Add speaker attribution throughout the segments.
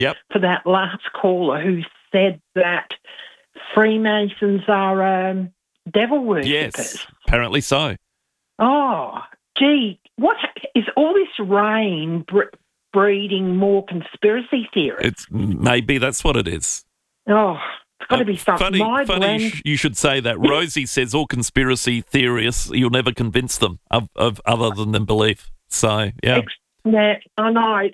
Speaker 1: Yep.
Speaker 2: for that last caller who said that Freemasons are devil worshippers.
Speaker 1: Yes, apparently so.
Speaker 2: Oh, gee, what is all this rain breeding more conspiracy theories?
Speaker 1: Maybe that's what it is.
Speaker 2: Oh, it's got to be something.
Speaker 1: Funny you should say that. Rosie says all conspiracy theorists, you'll never convince them of other than belief. So, yeah.
Speaker 2: Yeah, I know. It's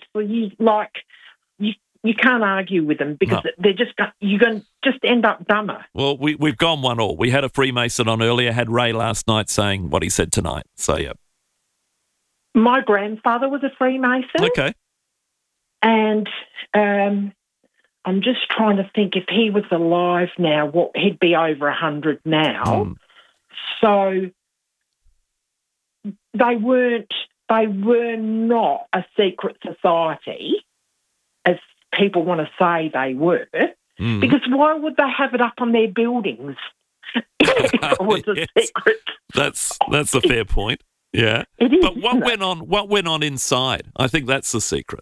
Speaker 2: you can't argue with them because they're you're going to just end up dumber.
Speaker 1: Well, we've gone 1-1. We had a Freemason on earlier, had Ray last night saying what he said tonight. So, yeah.
Speaker 2: My grandfather was a Freemason.
Speaker 1: Okay.
Speaker 2: And I'm just trying to think if he was alive now, he'd be over 100 now. So they were not a secret society, as people want to say they were, because why would they have it up on their buildings if it was a secret?
Speaker 1: That's a fair point. Yeah.
Speaker 2: It is,
Speaker 1: but what went on inside? I think that's the secret.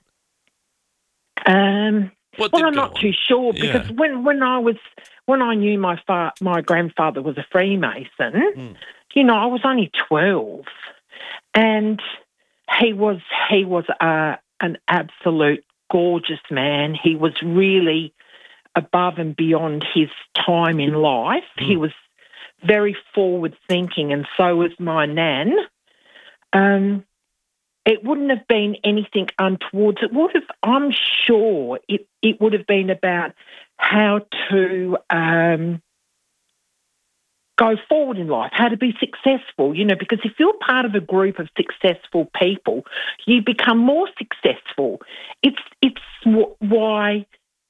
Speaker 2: I'm not too sure because when I knew my grandfather was a Freemason, I was only 12, and he was an absolute gorgeous man. He was really above and beyond his time in life. He was very forward thinking, and so was my nan. It wouldn't have been anything untoward. I'm sure it would have been about how to go forward in life, how to be successful, because if you're part of a group of successful people, you become more successful. It's why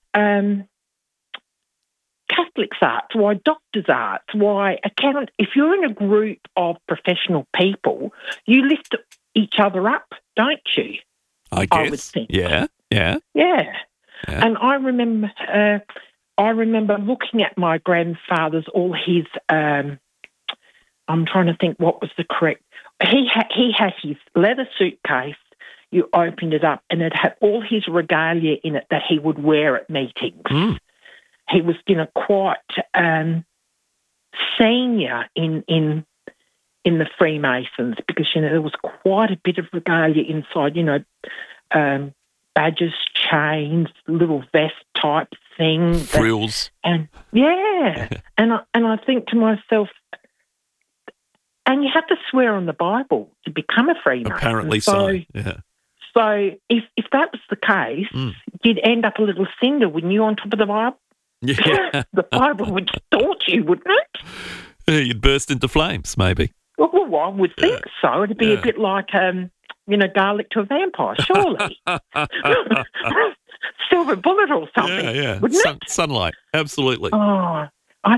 Speaker 2: Catholics are, it's why doctors are, it's why if you're in a group of professional people, you lift each other up, don't you?
Speaker 1: I guess.
Speaker 2: I would think.
Speaker 1: Yeah.
Speaker 2: And I remember looking at my grandfather's, all his, I'm trying to think what was the correct, he had his leather suitcase, you opened it up and it had all his regalia in it that he would wear at meetings. He was, quite senior in the Freemasons because, there was quite a bit of regalia inside, badges, chains, little vest type thing.
Speaker 1: Frills.
Speaker 2: And I think to myself, and you have to swear on the Bible to become a Freemason.
Speaker 1: Apparently so, yeah.
Speaker 2: So if that was the case, you'd end up a little cinder, wouldn't you, on top of the Bible?
Speaker 1: Yeah.
Speaker 2: The Bible would distort you, wouldn't it?
Speaker 1: Yeah, you'd burst into flames, maybe.
Speaker 2: Well, I would think so. It'd be a bit like, garlic to a vampire, surely. Silver bullet or something.
Speaker 1: Yeah.
Speaker 2: Wouldn't it?
Speaker 1: Sunlight, absolutely.
Speaker 2: Oh, I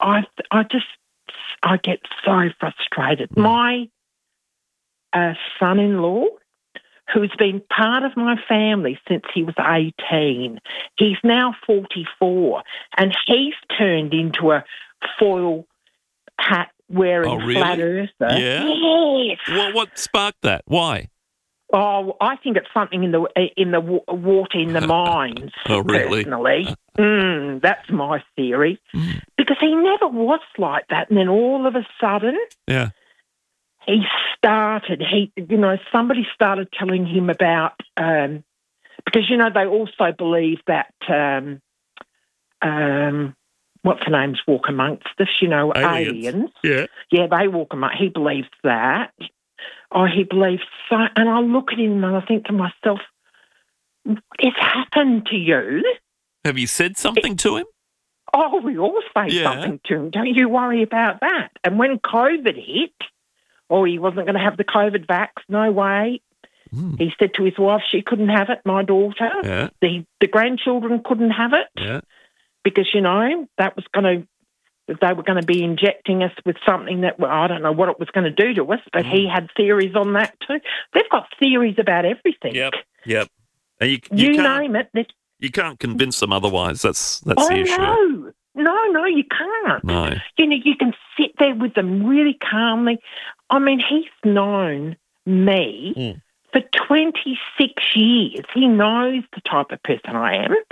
Speaker 2: get so frustrated. My son-in-law, who's been part of my family since he was 18, he's now 44, and he's turned into a foil hat wearing flat earther.
Speaker 1: Yeah.
Speaker 2: Yes.
Speaker 1: Well, what sparked that? Why?
Speaker 2: Oh, I think it's something in the water in the mines.
Speaker 1: Oh, really?
Speaker 2: Personally, that's my theory. Because he never was like that, and then all of a sudden, he started. Somebody started telling him about because they also believe that what's her names walk amongst us. Aliens.
Speaker 1: Yeah,
Speaker 2: they walk among. He believes that. Oh, he believes so. And I look at him and I think to myself, it's happened to you.
Speaker 1: Have you said something to him?
Speaker 2: Oh, we all say something to him. Don't you worry about that. And when COVID hit, he wasn't going to have the COVID vax. No way. He said to his wife she couldn't have it, my daughter.
Speaker 1: Yeah.
Speaker 2: The grandchildren couldn't have it.
Speaker 1: Yeah.
Speaker 2: Because, that was they were going to be injecting us with something that, I don't know what it was going to do to us, but he had theories on that too. They've got theories about everything.
Speaker 1: Yep. And you
Speaker 2: name it.
Speaker 1: You can't convince them otherwise. That's the issue.
Speaker 2: No, you can't.
Speaker 1: No.
Speaker 2: You can sit there with them really calmly. I mean, he's known me for 26 years. He knows the type of person I am.